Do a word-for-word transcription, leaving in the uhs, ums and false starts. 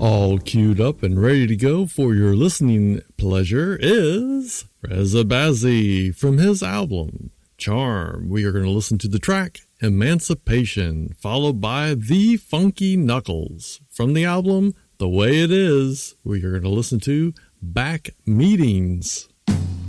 All queued up and ready to go for your listening pleasure is Reza Bazzi from his album Charm. We are going to listen to the track Emancipation, followed by The Funky Knuckles. From the album The Way It Is, we are going to listen to Back Meetings.